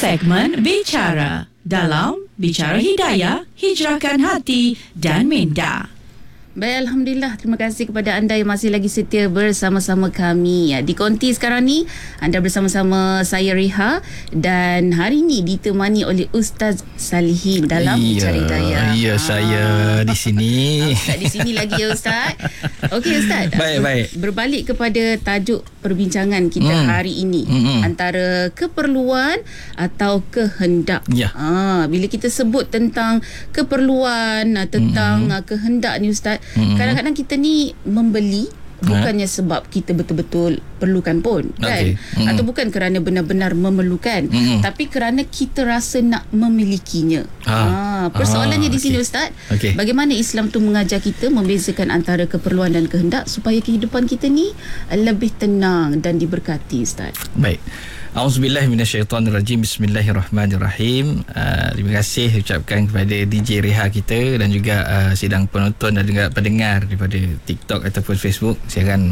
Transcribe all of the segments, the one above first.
Segmen Bicara dalam Bicara Hidayah, Hijrahkan Hati dan Minda. Baik, Alhamdulillah. Terima kasih kepada anda yang masih lagi setia bersama-sama kami. Di Konti sekarang ni, anda bersama-sama saya Reha, dan hari ini ditemani oleh Ustaz Salihin dalam Bicara Hidayah. Ya, saya di sini. Ustaz di sini lagi ya Ustaz. Okey Ustaz. Baik. Berbalik kepada tajuk perbincangan kita hari ini, antara keperluan atau kehendak. Ya. Bila kita sebut tentang keperluan, tentang kehendak ni Ustaz, kadang-kadang kita ni membeli bukannya sebab kita betul-betul perlukan pun, kan? Atau bukan kerana benar-benar memerlukan, tapi kerana kita rasa nak memilikinya. Persoalannya di sini Ustaz, bagaimana Islam tu mengajar kita membezakan antara keperluan dan kehendak supaya kehidupan kita ni lebih tenang dan diberkati, Ustaz. Baik. Auzubillahi minasyaitonirrajim. Bismillahirrahmanirrahim. Terima kasih ucapkan kepada DJ Reha kita dan juga sidang penonton dan juga pendengar daripada TikTok ataupun Facebook siaran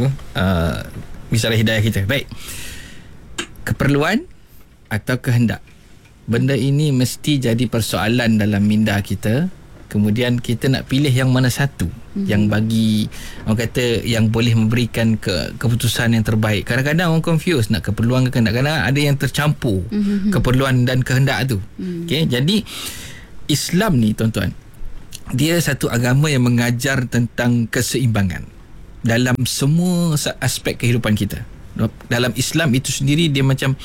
Bicara Hidayah kita. Baik. Keperluan atau kehendak. Benda ini mesti jadi persoalan dalam minda kita. Kemudian kita nak pilih yang mana satu yang bagi, orang kata, yang boleh memberikan keputusan yang terbaik. Kadang-kadang orang confuse nak keperluan ke kehendak. Kadang-kadang ada yang tercampur keperluan dan kehendak tu. Okay? Jadi Islam ni tuan-tuan, dia satu agama yang mengajar tentang keseimbangan dalam semua aspek kehidupan kita. Dalam Islam itu sendiri dia macam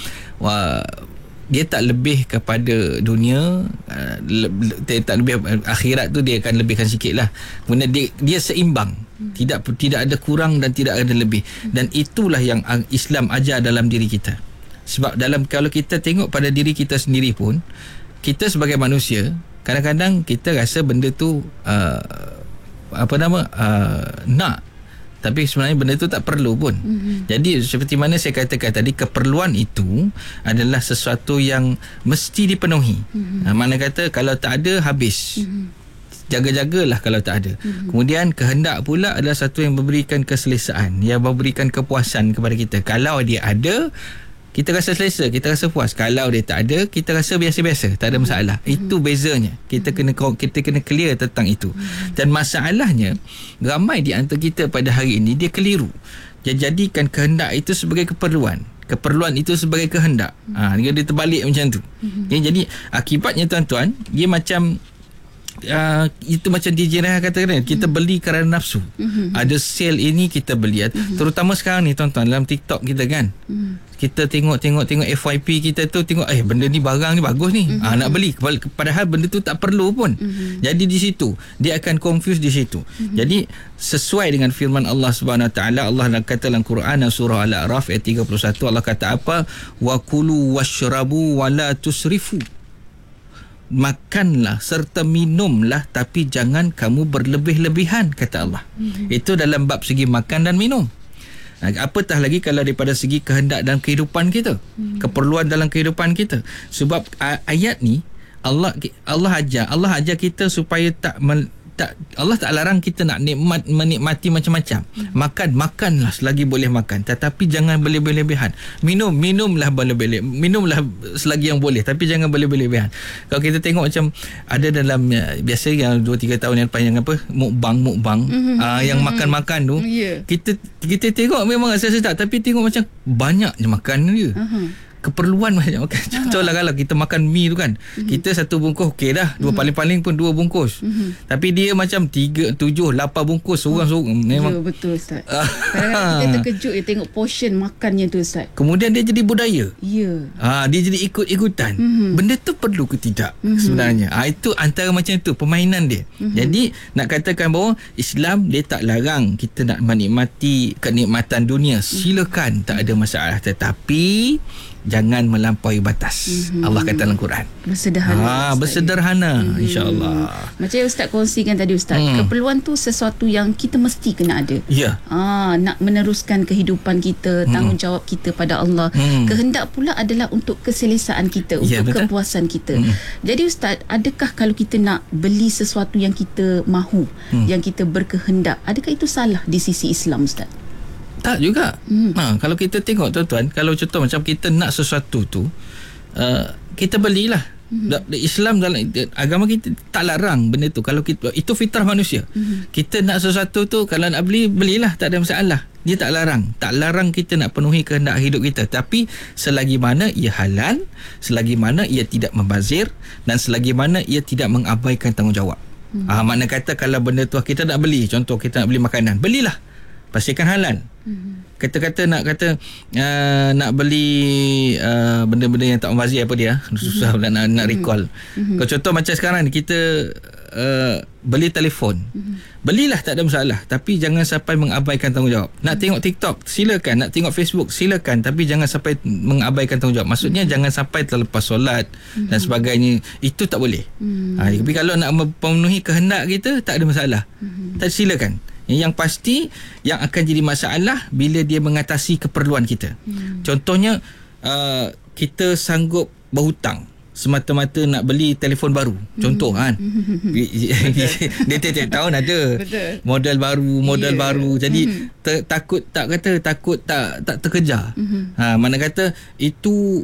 dia tak lebih kepada dunia, dia tak lebih akhirat tu, dia akan lebihkan sikit lah. Kemudian dia seimbang, tidak ada kurang dan tidak ada lebih. Dan itulah yang Islam ajar dalam diri kita. Sebab kalau kita tengok pada diri kita sendiri pun, kita sebagai manusia kadang-kadang kita rasa benda tu nak, tapi sebenarnya benda itu tak perlu pun. Jadi seperti mana saya katakan tadi, keperluan itu adalah sesuatu yang mesti dipenuhi. Mana kata kalau tak ada, habis. Jaga-jagalah kalau tak ada. Kemudian kehendak pula adalah satu yang memberikan keselesaan, yang memberikan kepuasan kepada kita. Kalau dia ada, kita rasa selesa, kita rasa puas. Kalau dia tak ada, kita rasa biasa-biasa, tak ada masalah. Itu bezanya. Kita kena clear tentang itu. Dan masalahnya, ramai di antara kita pada hari ini dia keliru. Dia jadikan kehendak itu sebagai keperluan, keperluan itu sebagai kehendak. Dia terbalik macam tu. Jadi akibatnya tuan-tuan, dia macam itu macam DJ Reha kata kan, kita beli kerana nafsu. Ada sale ini kita beli. Terutama sekarang ni tuan-tuan, dalam TikTok kita kan, kita tengok FYP kita tu, tengok benda ni, barang ni bagus ni, nak beli, padahal benda tu tak perlu pun. Jadi di situ dia akan confuse di situ. Jadi sesuai dengan firman Allah Subhanahu Wa Taala, Allah kata dalam Quran surah Al-A'raf ayat 31, Allah kata apa? Wa kulu washrabu wa la tusrifu. Makanlah serta minumlah, tapi jangan kamu berlebih-lebihan, kata Allah. Itu dalam bab segi makan dan minum. Apatah lagi kalau daripada segi kehendak dalam kehidupan kita, keperluan dalam kehidupan kita. Sebab ayat ni Allah ajar kita supaya Allah tak larang kita nak menikmati macam-macam. Makanlah selagi boleh makan, tetapi jangan berlebih-lebihan. Minumlah selagi yang boleh, tapi jangan berlebih-lebihan. Kalau kita tengok macam ada dalam biasa yang 2-3 tahun yang lepas, yang apa, mukbang yang makan-makan tu, kita tengok memang rasa sedap, tapi tengok macam banyak je makan dia. Keperluan macam makan. Contohlah kalau kita makan mi tu kan, kita satu bungkus okey dah, paling-paling pun 2 bungkus. Tapi dia macam 3, 7, 8 bungkus seorang-seorang. Memang betul Ustaz. Kadang-kadang kita terkejut tengok portion makannya tu Ustaz. Kemudian dia jadi budaya. Dia jadi ikut-ikutan. Benda tu perlu ke tidak sebenarnya? Itu antara macam tu permainan dia. Jadi nak katakan bahawa Islam dia tak larang kita nak menikmati kenikmatan dunia. Silakan, tak ada masalah, tetapi jangan melampaui batas. Allah kata dalam Quran, bersederhana, insya-Allah. Macam yang Ustaz kongsikan tadi Ustaz, keperluan tu sesuatu yang kita mesti kena ada. Nak meneruskan kehidupan kita, tanggungjawab kita pada Allah. Kehendak pula adalah untuk keselesaan kita, untuk kepuasan kita. Jadi Ustaz, adakah kalau kita nak beli sesuatu yang kita mahu, yang kita berkehendak, adakah itu salah di sisi Islam Ustaz? Tak juga. Kalau kita tengok tuan-tuan, kalau contoh macam kita nak sesuatu tu, kita belilah. Islam dalam agama kita tak larang benda tu. Kalau kita, itu fitrah manusia. Kita nak sesuatu tu, kalau nak beli, belilah, tak ada masalah. Dia tak larang kita nak penuhi kehendak hidup kita, tapi selagi mana ia halal, selagi mana ia tidak membazir, dan selagi mana ia tidak mengabaikan tanggungjawab. Makna kata kalau benda tu kita nak beli, contoh kita nak beli makanan, belilah, pastikan halal. Kata-kata nak beli benda-benda yang tak membazir, apa dia, susah nak recall. Kalau contoh macam sekarang ni kita beli telefon, belilah, tak ada masalah, tapi jangan sampai mengabaikan tanggungjawab. Nak tengok TikTok, silakan. Nak tengok Facebook, silakan, tapi jangan sampai mengabaikan tanggungjawab. Maksudnya jangan sampai terlepas solat dan sebagainya. Itu tak boleh. Tapi kalau nak memenuhi kehendak kita, tak ada masalah, silakan. Yang pasti yang akan jadi masalah bila dia mengatasi keperluan kita. Contohnya kita sanggup berhutang semata-mata nak beli telefon baru. Contoh kan. Dia tiap tahun ada model baru. Jadi takut tak terkejar. Mana kata itu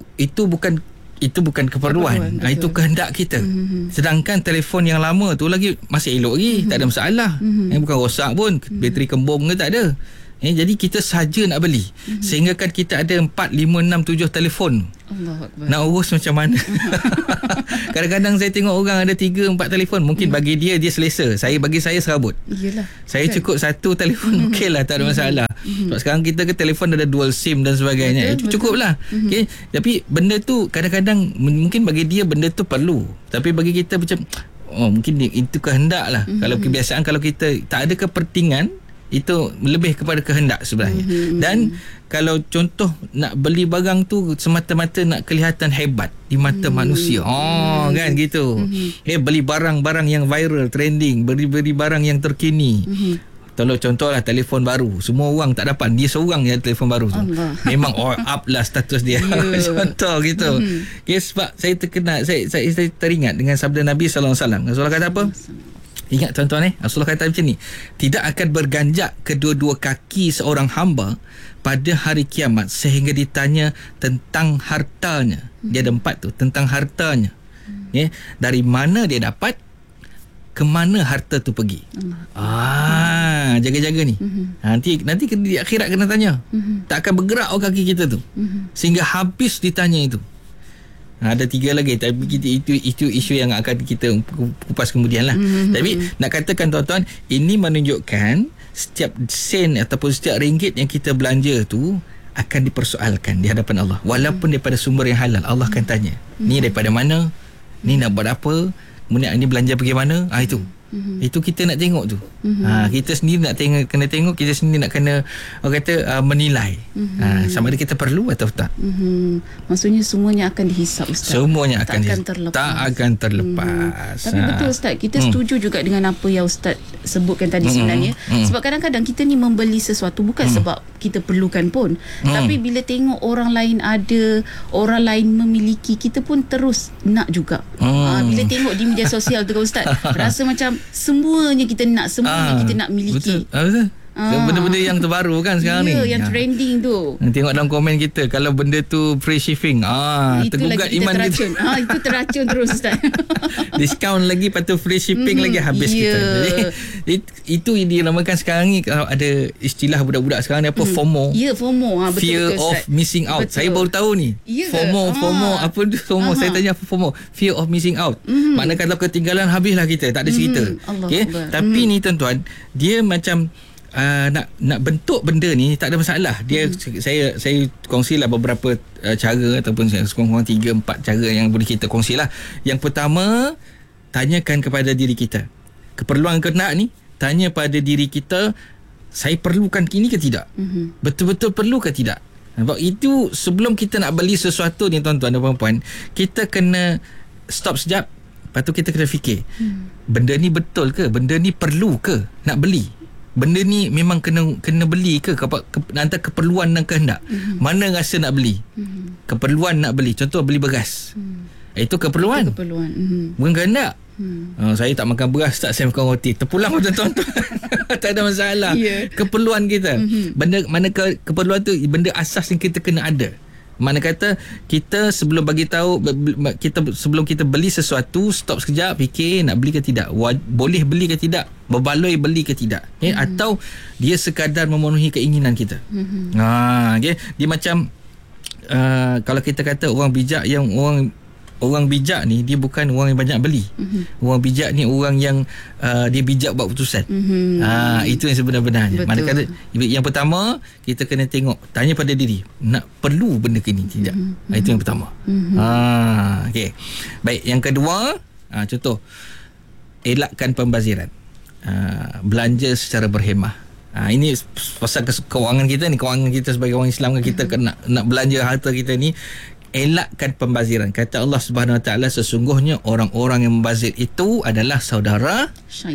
bukan keperluan. Itu kehendak kita. Sedangkan telefon yang lama tu lagi masih elok lagi, tak ada masalah. Bukan rosak pun, bateri kembung ke tak ada. Jadi kita saja nak beli. Sehingga kan kita ada 4, 5, 6, 7 telefon. Allahuakbar. Nak urus macam mana? Kadang-kadang saya tengok orang ada 3, 4 telefon. Mungkin bagi dia selesa. Bagi saya serabut. Iyalah, saya cukup satu telefon, okey lah, tak ada masalah. Sebab sekarang kita ke telefon ada dual SIM dan sebagainya. Itu cukup lah. Okay? Tapi benda tu kadang-kadang mungkin bagi dia benda tu perlu, tapi bagi kita macam mungkin itu kehendak lah. Kalau kebiasaan, kalau kita tak ada kepentingan, itu lebih kepada kehendak sebenarnya. Dan kalau contoh nak beli barang tu semata-mata nak kelihatan hebat di mata manusia, kan gitu. Beli barang-barang yang viral, trending, beli barang yang terkini. Kalau contohlah telefon baru, semua orang tak dapat, dia seorang yang ada telefon baru tu. Memang up lah status dia. Contoh gitu. Okay, sebab saya terkenal, saya teringat dengan sabda Nabi SAW. Rasulullah kata apa? Ingat tuan-tuan, Rasulullah kata macam ni, tidak akan berganjak kedua-dua kaki seorang hamba pada hari kiamat sehingga ditanya tentang hartanya. Dia ada 4 tu, tentang hartanya. Dari mana dia dapat, ke mana harta tu pergi. Jaga-jaga ni. Nanti di akhirat kena tanya. Tak akan bergerak kaki kita tu sehingga habis ditanya itu. Ada 3 lagi, tapi itu isu yang akan kita kupas kemudian lah. Tapi nak katakan tuan-tuan, ini menunjukkan setiap sen ataupun setiap ringgit yang kita belanja tu akan dipersoalkan di hadapan Allah. Walaupun daripada sumber yang halal, Allah akan tanya, ni daripada mana, ni nak buat apa, kemudian ini belanja pergi mana. Itu kita nak tengok tu. Kita sendiri nak kena tengok, kita sendiri nak kena menilai sama ada kita perlu atau tak. Maksudnya semuanya akan dihisap, Ustaz. Semuanya tak akan terlepas. Tapi betul, Ustaz, kita setuju juga dengan apa yang Ustaz sebutkan tadi sebenarnya. Sebab kadang-kadang kita ni membeli sesuatu bukan sebab kita perlukan pun, tapi bila tengok orang lain ada, orang lain memiliki, kita pun terus nak juga. Bila tengok di media sosial tu, Ustaz, rasa macam semuanya kita nak, semuanya kita nak miliki. Betul. Benda-benda yang terbaru kan sekarang ni. Yang trending tu. Tengok dalam komen kita, kalau benda tu free shipping, tergugat iman teracun. kita. Itu teracun terus, Ustaz. Diskaun lagi, lepas tu free shipping lagi, habis kita. Jadi itu dinamakan sekarang ni, kalau ada istilah budak-budak sekarang ni apa, FOMO. FOMO. Betul, Fear of missing out. Betul. Saya baru tahu ni. FOMO. Apa tu FOMO? Saya tanya apa FOMO? Fear of missing out. Maknanya kalau ketinggalan, habislah kita, tak ada cerita. Okay? Tapi ni tuan-tuan, dia macam nak bentuk benda ni tak ada masalah. Dia saya kongsilah beberapa cara, ataupun kurang-kurang 3-4 cara yang boleh kita kongsilah. Yang pertama, tanyakan kepada diri kita. Keperluan ke nak ni, tanya pada diri kita, saya perlukan ini ke tidak? Betul-betul perlu ke tidak? Sebab itu sebelum kita nak beli sesuatu ni tuan-tuan dan puan-puan, kita kena stop sekejap. Lepas tu kita kena fikir, benda ni betul ke? Benda ni perlu ke nak beli? Benda ni memang kena beli ke? Antara keperluan dan kehendak, mana rasa nak beli? Keperluan nak beli, contoh beli beras, itu keperluan. Bukan kehendak. Saya tak makan beras, tak, saya makan roti, terpulang tuan-tuan. Tak ada masalah. Keperluan kita. Benda mana keperluan tu, benda asas yang kita kena ada. Mana kata kita sebelum bagi tahu, sebelum kita beli sesuatu, stop sekejap, fikir nak beli ke tidak, boleh beli ke tidak, berbaloi beli ke tidak, atau dia sekadar memenuhi keinginan kita. Dia macam kalau kita kata orang bijak, yang orang bijak ni dia bukan orang yang banyak beli. Orang bijak ni orang yang dia bijak buat keputusan. Itu yang sebenar-benarnya. Mana kata yang pertama kita kena tengok, tanya pada diri, nak perlu benda ke ni tidak. Itu yang pertama. Okey. Baik, yang kedua, contoh elakkan pembaziran. Belanja secara berhemah. Ini pasal kewangan kita ni, kewangan kita sebagai orang Islam kan, kita nak belanja harta kita ni, elakkan pembaziran. Kata Allah Subhanahu Wa Taala, sesungguhnya orang-orang yang membazir itu adalah saudara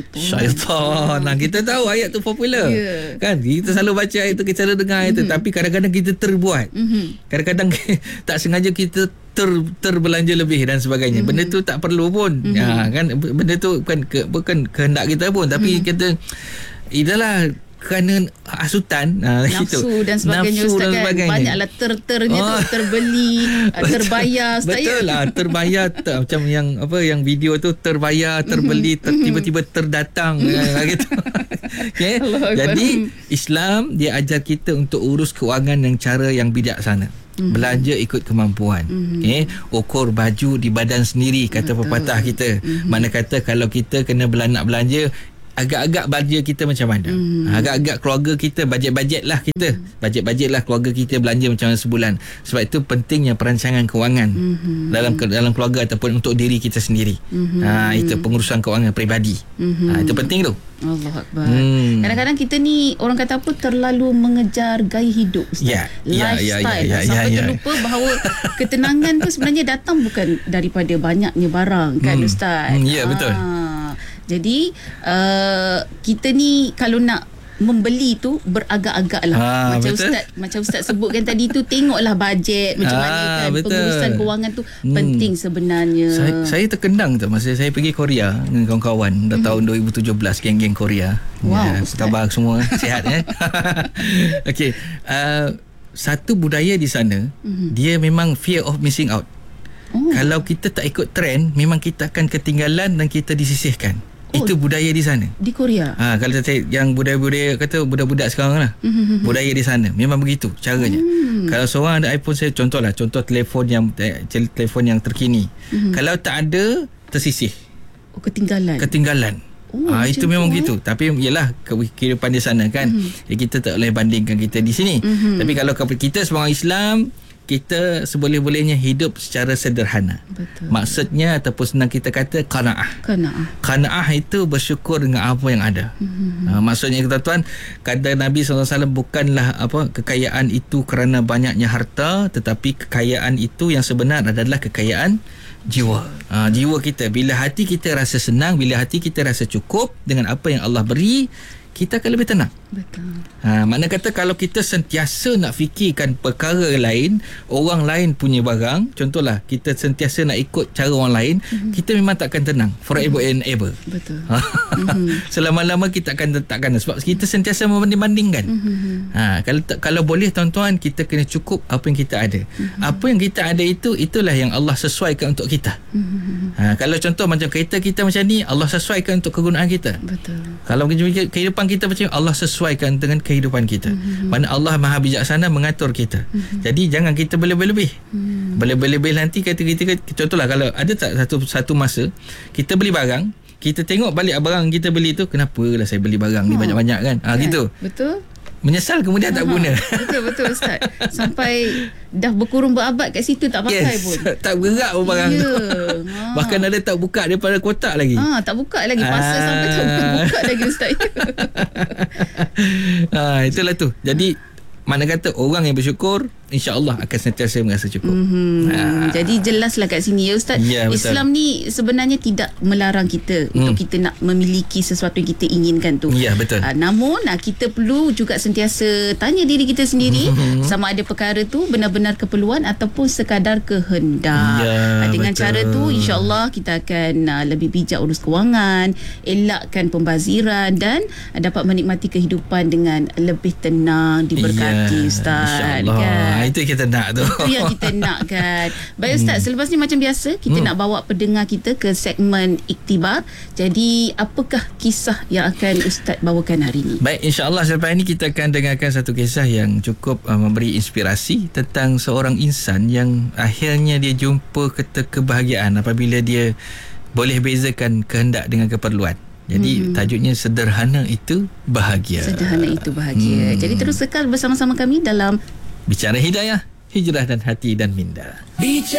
syaitan. Kita tahu ayat tu popular, kan? Kita selalu baca ayat tu, kita selalu dengar ayat tu, tapi kadang-kadang kita terbuat. Kadang-kadang tak sengaja kita terbelanja lebih dan sebagainya. Benda tu tak perlu pun. Kan, benda tu bukan kehendak kita pun, tapi kita itulah kerana hasutan, nafsu dan sebagainya, nafsu Ustaz, dan kan? sebagainya. Banyaklah ternya tu, terbeli, terbayar Ustaz. Betul lah, terbayar macam yang video tu, terbayar, terbeli, tiba-tiba terdatang gitu. Okay? Jadi Islam dia ajar kita untuk urus kewangan dengan cara yang bijaksana. Belanja ikut kemampuan. Ukur baju di badan sendiri, kata pepatah kita. Mana kata kalau kita kena nak belanja, agak-agak bajet kita macam mana, agak-agak keluarga kita, bajet-bajet lah kita, bajet-bajet lah keluarga kita belanja macam mana sebulan. Sebab itu pentingnya perancangan kewangan dalam keluarga ataupun untuk diri kita sendiri. Itu pengurusan kewangan peribadi. Itu penting tu. Allah Akbar. Kadang-kadang kita ni, orang kata apa, terlalu mengejar gaya hidup, Ustaz. Lifestyle. Sampai terlupa bahawa ketenangan tu sebenarnya datang bukan daripada banyaknya barang, kan Ustaz? Ya, betul. Jadi kita ni kalau nak membeli tu beragak-agak lah. Macam Ustaz sebutkan tadi tu, tengoklah bajet macam mana kan. Pengurusan kewangan tu penting sebenarnya. Saya terkendang tu masa saya pergi Korea dengan kawan-kawan tahun 2017, geng-geng Korea. Wow, khabar semua sihat Okey, satu budaya di sana, dia memang fear of missing out. Kalau kita tak ikut trend, memang kita akan ketinggalan dan kita disisihkan. Itu budaya di sana, di Korea. Kalau saya yang budaya-budaya kata budak-budak sekarang lah, budaya di sana memang begitu caranya. Kalau seorang ada iPhone, saya contoh telefon yang terkini, kalau tak ada, tersisih, ketinggalan. Itu memang gitu. Tapi ialah kehidupan di sana kan. Kita tak boleh bandingkan kita di sini. Tapi kalau kita sebagai orang Islam, kita seboleh-bolehnya hidup secara sederhana. Betul. Maksudnya ataupun senang kita kata Qanaah itu bersyukur dengan apa yang ada. Maksudnya tuan-tuan, kata Nabi SAW, bukanlah kekayaan itu kerana banyaknya harta, tetapi kekayaan itu yang sebenar adalah kekayaan jiwa. Jiwa kita, bila hati kita rasa senang, bila hati kita rasa cukup dengan apa yang Allah beri, kita akan lebih tenang. Betul. Makna kata kalau kita sentiasa nak fikirkan perkara lain, orang lain punya barang, contohlah kita sentiasa nak ikut cara orang lain, kita memang takkan tenang forever and ever. Betul. Selama-lama kita akan takkan, sebab kita sentiasa membanding-bandingkan. Kalau boleh tuan-tuan, kita kena cukup apa yang kita ada. Apa yang kita ada itulah yang Allah sesuaikan untuk kita. Kalau contoh macam kereta kita macam ni, Allah sesuaikan untuk kegunaan kita. Betul. Kalau kehidupan kita macam Allah sesuaikan dengan kehidupan kita. Mana Allah Maha bijaksana mengatur kita. Jadi jangan kita berlebih-lebih. Berlebih-lebih nanti kata kita, contohlah kalau ada tak satu masa kita beli barang, kita tengok balik barang kita beli tu, kenapalah saya beli barang ni banyak-banyak kan. Gitu. Betul. Menyesal kemudian tak guna. Betul Ustaz. Sampai dah berkurung berabad kat situ tak pakai pun. Tak bergerak pun barang tu. Bahkan ada tak buka daripada kotak lagi. Tak buka lagi. Pasal sampai tak buka lagi Ustaz. Itulah tu. Jadi mana kata orang yang bersyukur, insya-Allah akan sentiasa merasa cukup. Jadi jelaslah kat sini ya Ustaz. Islam ni sebenarnya tidak melarang kita untuk kita nak memiliki sesuatu yang kita inginkan tu. Ya, betul. Namun kita perlu juga sentiasa tanya diri kita sendiri sama ada perkara tu benar-benar keperluan ataupun sekadar kehendak. Dengan cara tu insya-Allah kita akan lebih bijak urus kewangan, elakkan pembaziran dan dapat menikmati kehidupan dengan lebih tenang, diberkati Ustaz. Kan? Itu yang kita nak tu. Itu yang kita nak kan. Baik Ustaz, selepas ni macam biasa kita nak bawa pendengar kita ke segmen Iktibar. Jadi apakah kisah yang akan Ustaz bawakan hari ini? Baik, insya-Allah selepas ini kita akan dengarkan satu kisah yang cukup memberi inspirasi tentang seorang insan yang akhirnya dia jumpa kebahagiaan apabila dia boleh bezakan kehendak dengan keperluan. Jadi tajuknya sederhana itu bahagia. Sederhana itu bahagia. Jadi terus kekal bersama-sama kami dalam Bicara Hidayah, Hijrah dan Hati dan Minda.